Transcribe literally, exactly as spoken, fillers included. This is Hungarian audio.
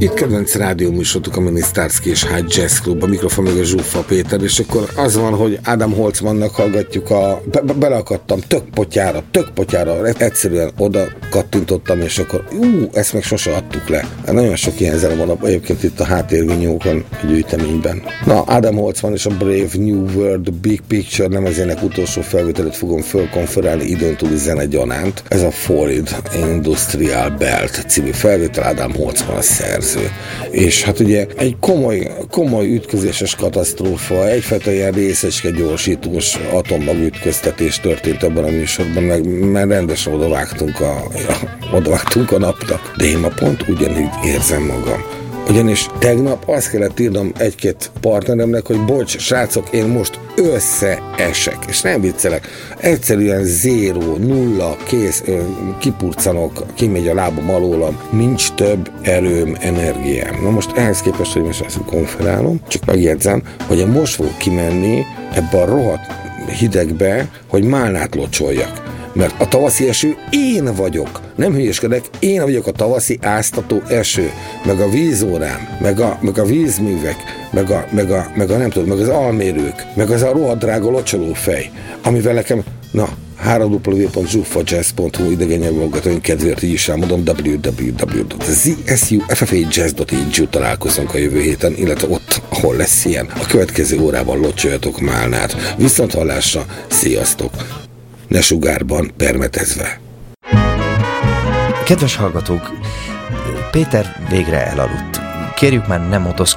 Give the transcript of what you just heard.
Itt kedvenc rádióműsorotok, a Minisztárszki és Hágy Jazz Club, a mikrofon meg a Zsuffa Péter, és akkor az van, hogy Ádám Holzmannnak hallgatjuk a... Be, be, beleakadtam tök potyára, tök potyára, egyszerűen oda kattintottam, és akkor ú, ezt meg sose adtuk le. Nagyon sok ilyen zene van egyébként itt a háttérvinyókon, a gyűjteményben. Na, Ádám Holzmann és a Brave New World Big Picture lemezének utolsó felvételét fogom fölkonferálni időn túli zene gyanánt. Ez a Florid Industrial Belt című felvétel, Ádám Holzmann a szerző. És hát ugye egy komoly, komoly ütközéses katasztrófa, egyfajta ilyen részecske gyorsítós atommagütköztetés történt ebben a műsorban, meg mert rendesen odavágtunk a, odavágtunk a napnak. De én ma pont ugyanígy érzem magam. Ugyanis tegnap azt kellett írnom egy-két partneremnek, hogy bocs, srácok, én most összeesek, és nem viccelek, egyszerűen zéró, nulla, kész, kipurcanok, kimegy a lábam alólam, nincs több erőm, energiám. Na most ehhez képest, hogy most ezt konferálom, csak megjegyzem, hogy én most fogok kimenni ebbe a rohadt hidegbe, hogy málnát locsoljak. Mert a tavaszi eső én vagyok. Nem hülyeskedek, én vagyok a tavaszi áztató eső, meg a vízórám, meg a, meg a vízművek, meg a, meg, a, meg a nem tudom, meg az almérők, meg az a rohadt drága locsolófej, amivel nekem, na, double-u double-u double-u pont zsuffa jazz pont hu idegen nyelvhallgatóink kedvéért így is elmondom, double-u double-u double-u pont zsuffa pont hu találkozunk a jövő héten, illetve ott, ahol lesz ilyen. A következő órában locsoljatok málnát. Viszont hallásra, sziasztok! Ne sugárban permetezve. Kedves hallgatók, Péter végre elaludt. Kérjük már, nem motoszkáljon.